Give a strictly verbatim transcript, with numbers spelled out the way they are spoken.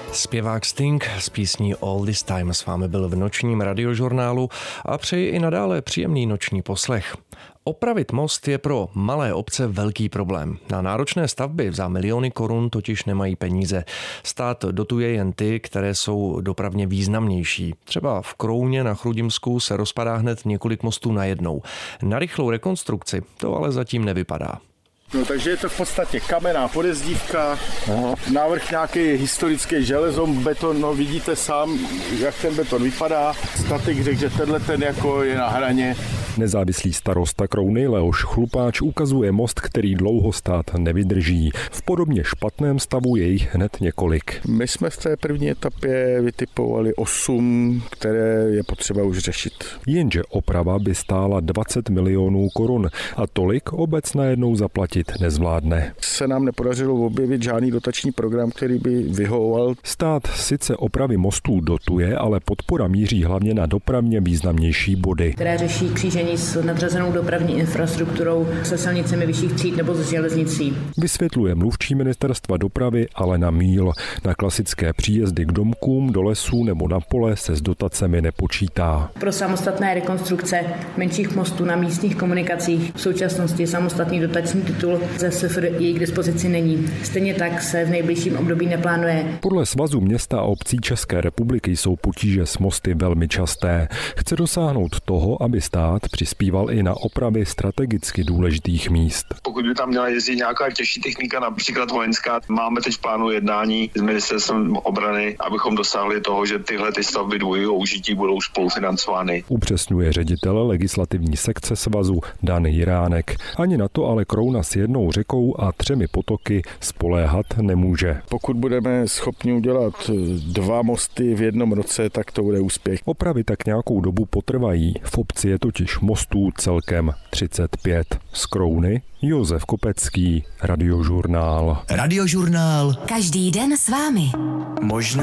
Zpěvák Sting s písní All This Time s vámi byl v nočním radiožurnálu a přeji i nadále příjemný noční poslech. Opravit most je pro malé obce velký problém. Na náročné stavby za miliony korun totiž nemají peníze. Stát dotuje jen ty, které jsou dopravně významnější. Třeba v Krouně na Chrudimsku se rozpadá hned několik mostů najednou. Na rychlou rekonstrukci to ale zatím nevypadá. No, takže je to v podstatě kamenná podezdívka, aha, návrh nějaký historický železom, beton, no vidíte sám, jak ten beton vypadá. Statik řekl, že tenhle ten jako je na hraně. Nezávislý starosta Krouny Leoš Chlupáč ukazuje most, který dlouho stát nevydrží. V podobně špatném stavu je jich hned několik. My jsme v té první etapě vytipovali osm, které je potřeba už řešit. Jenže oprava by stála dvacet milionů korun a tolik obec najednou zaplatit nezvládne. Se nám nepodařilo objevit žádný dotační program, který by vyhovoval. Stát sice opravy mostů dotuje, ale podpora míří hlavně na dopravně významnější body, které řeší křížení s nadřazenou dopravní infrastrukturou, se silnicemi vyšších tříd nebo s železnicí. Vysvětluje mluvčí ministerstva dopravy Alena Míl. Na klasické příjezdy k domkům, do lesů nebo na pole se s dotacemi nepočítá. Pro samostatné rekonstrukce menších mostů na místních komunikacích v současnosti samostatný dotační titul ze S F R I k dispozici není. Stejně tak se v nejbližším období neplánuje. Podle Svazu měst a obcí České republiky jsou potíže s mosty velmi časté. Chce dosáhnout toho, aby stát přispíval i na opravy strategicky důležitých míst. Pokud by tam měla jezdit nějaká těžší technika, například vojenská, máme teď v plánu jednání s ministerstvem obrany, abychom dosáhli toho, že tyhle ty stavby dvojího užití budou spolufinancovány. Upřesňuje ředitel legislativní sekce Svazu Dan Jiránek. Ani na to ale Krouna s jednou řekou a třemi potoky spoléhat nemůže. Pokud budeme schopni udělat dva mosty v jednom roce, tak to bude úspěch. Opravy tak nějakou dobu potrvají. V obci je totiž mostů celkem třicet pět. Z Krouny Josef Kopecký, Radiožurnál. Radiožurnál. Každý den s vámi. Možná